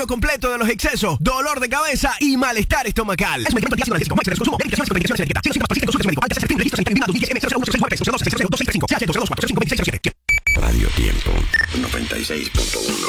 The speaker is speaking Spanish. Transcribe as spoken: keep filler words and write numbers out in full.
alivio completo de los excesos, dolor de cabeza y malestar estomacal. Es un medicamento antiácido analgésico. Máxima de consumo. Verificaciones y etiqueta. Sin síntomas persistentes, consulte a su médico. Antes de ser registro sanitario dos mil diez M cero cero uno seis nueve cero dos seis cero dos seis tres cinco C H dos dos cuatro cinco dos seis siete. Radio Tiempo noventa y seis punto uno.